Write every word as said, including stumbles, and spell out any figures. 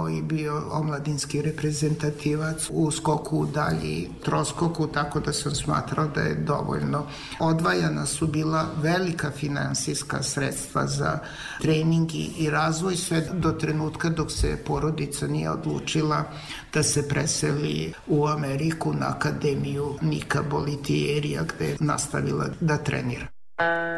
trenirao i bio omladinski reprezentativac u skoku u dalji, troskoku, tako da sam smatrao da je dovoljno. Odvajana su bila velika finansijska sredstva za trening i razvoj sve do trenutka dok se porodica nije odlučila da se preseli u Ameriku na akademiju Nika Bolitierija gde je nastavila da trenira.